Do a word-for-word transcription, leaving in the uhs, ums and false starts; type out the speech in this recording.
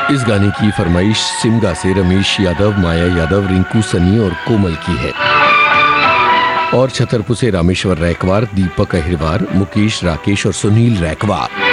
इस गाने की फरमाइश सिमगा से रमेश यादव, माया यादव, रिंकू सनी और कोमल की है। और छतरपुर से रामेश्वर रैकवार, दीपक अहिरवार, मुकेश, राकेश और सुनील रैकवार।